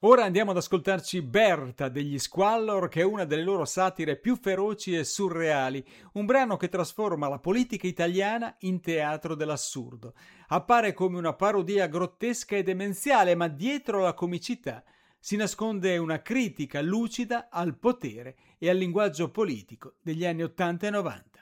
Ora andiamo ad ascoltarci Berta degli Squallor, che è una delle loro satire più feroci e surreali, un brano che trasforma la politica italiana in teatro dell'assurdo. Appare come una parodia grottesca e demenziale, ma dietro la comicità si nasconde una critica lucida al potere e al linguaggio politico degli anni 80 e 90.